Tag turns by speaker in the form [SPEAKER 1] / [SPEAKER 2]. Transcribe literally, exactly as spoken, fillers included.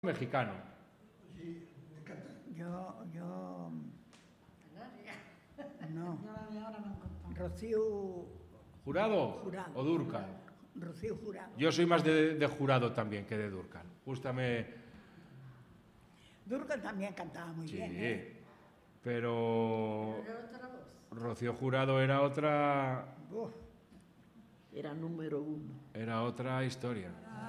[SPEAKER 1] Mexicano.
[SPEAKER 2] Yo, yo... No. Rocío...
[SPEAKER 1] ¿Jurado?
[SPEAKER 2] Jurado.
[SPEAKER 1] ¿O Dúrcal?
[SPEAKER 2] Rocío Jurado.
[SPEAKER 1] Yo soy más de, de Jurado también que de Dúrcal. Gústame...
[SPEAKER 2] Dúrcal también cantaba muy
[SPEAKER 1] Sí,
[SPEAKER 2] bien, ¿eh?
[SPEAKER 1] pero... Rocío Jurado era otra...
[SPEAKER 2] Uf.
[SPEAKER 3] Era número uno.
[SPEAKER 1] Era otra historia.